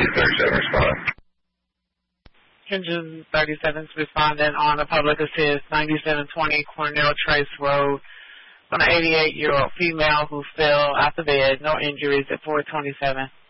37 responding. Engine 37's responding on a public assist 9720 Cornell Trace Road on an 88-year-old female who fell out the bed. No injuries at 427.